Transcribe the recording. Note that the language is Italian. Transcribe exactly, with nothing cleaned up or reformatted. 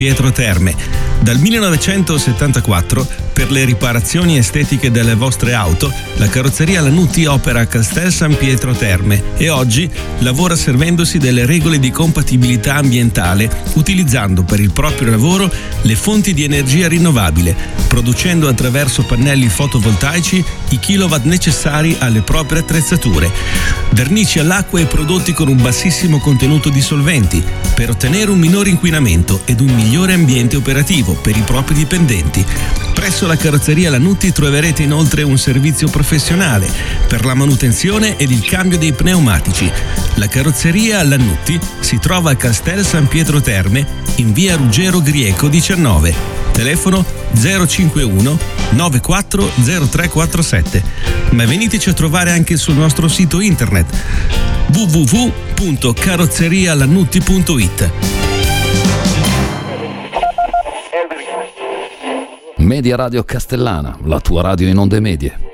Pietro Terme. Dal millenovecentosettantaquattro, per le riparazioni estetiche delle vostre auto, la carrozzeria Lannutti opera a Castel San Pietro Terme e oggi lavora servendosi delle regole di compatibilità ambientale, utilizzando per il proprio lavoro le fonti di energia rinnovabile, producendo attraverso pannelli fotovoltaici i kilowatt necessari alle proprie attrezzature. Vernici all'acqua e prodotti con un bassissimo contenuto di solventi, per ottenere un minore inquinamento ed un migliore ambiente operativo per i propri dipendenti. Presso la carrozzeria Lannutti troverete inoltre un servizio professionale per la manutenzione ed il cambio dei pneumatici. La carrozzeria Lannutti si trova a Castel San Pietro Terme, in via Ruggero Grieco diciannove. Telefono zero cinquantuno novantaquattro zero tre quarantasette. Ma veniteci a trovare anche sul nostro sito internet w w w punto carrozzerialannutti punto i t. Media Radio Castellana, la tua radio in onde medie.